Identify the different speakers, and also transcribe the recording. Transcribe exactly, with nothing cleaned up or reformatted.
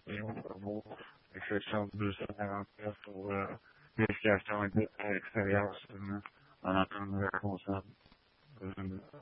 Speaker 1: opinion, bon, exception de deux cent quarante-neuf pour euh, vérification à l'extérieur seulement, en attendant la responsable.